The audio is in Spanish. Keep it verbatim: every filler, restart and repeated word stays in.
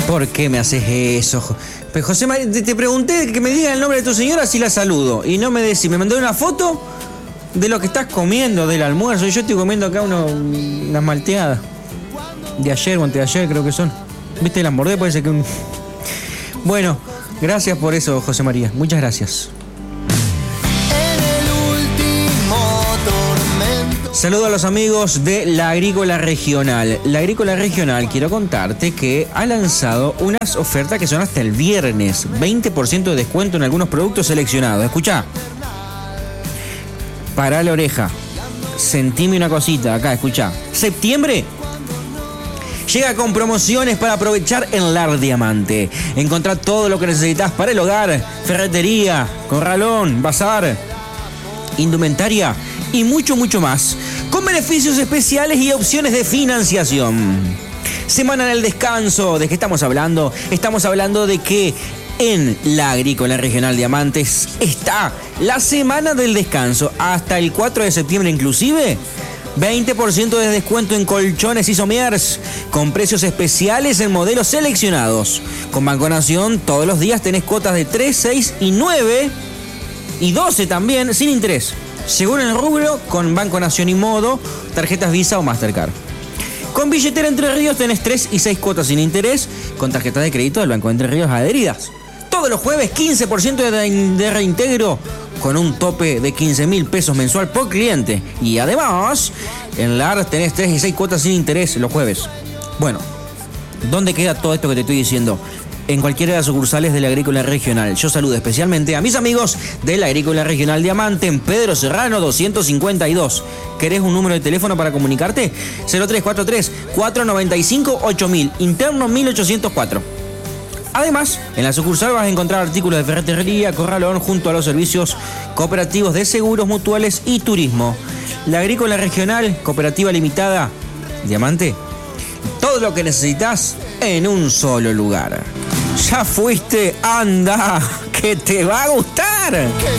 ¿Por qué me haces eso? Pero José María, te, te pregunté que me diga el nombre de tu señora si la saludo. Y no me decís, me mandó una foto de lo que estás comiendo, del almuerzo. Y yo estoy comiendo acá uno, unas malteadas. De ayer o antes de ayer creo que son. ¿Viste? Las mordé, puede ser que un... Bueno, gracias por eso, José María. Muchas gracias. Saludo a los amigos de La Agrícola Regional. La Agrícola Regional, quiero contarte que ha lanzado unas ofertas que son hasta el viernes. veinte por ciento de descuento en algunos productos seleccionados. Escuchá. Pará la oreja. Sentime una cosita acá, escuchá. Septiembre llega con promociones para aprovechar en Lar Diamante. Encontrá todo lo que necesitas para el hogar, ferretería, corralón, bazar, indumentaria y mucho, mucho más, con beneficios especiales y opciones de financiación. Semana del descanso, ¿de qué estamos hablando? Estamos hablando de que en la Agrícola Regional Diamantes está la Semana del Descanso, hasta el cuatro de septiembre inclusive. veinte por ciento de descuento en colchones y somiers, con precios especiales en modelos seleccionados. Con Banco Nación, todos los días tenés cuotas de tres, seis y nueve, y doce también, sin interés. Según el rubro, con Banco Nación y Modo, tarjetas Visa o Mastercard. Con Billetera Entre Ríos tenés tres y seis cuotas sin interés, con tarjetas de crédito del Banco Entre Ríos adheridas. Todos los jueves, quince por ciento de, de reintegro, con un tope de quince mil pesos mensual por cliente. Y además, en la A R tenés tres y seis cuotas sin interés los jueves. Bueno, ¿dónde queda todo esto que te estoy diciendo? En cualquiera de las sucursales de la Agrícola Regional. Yo saludo especialmente a mis amigos de la Agrícola Regional Diamante en Pedro Serrano doscientos cincuenta y dos. ¿Querés un número de teléfono para comunicarte? cero tres cuatro tres, cuatro nueve cinco, ocho mil, interno mil ochocientos cuatro. Además, en la sucursal vas a encontrar artículos de ferretería, corralón, junto a los servicios cooperativos de seguros mutuales y turismo. La Agrícola Regional, Cooperativa Limitada, Diamante, todo lo que necesitas en un solo lugar. ¿Ya fuiste? ¡Anda! ¡Que te va a gustar!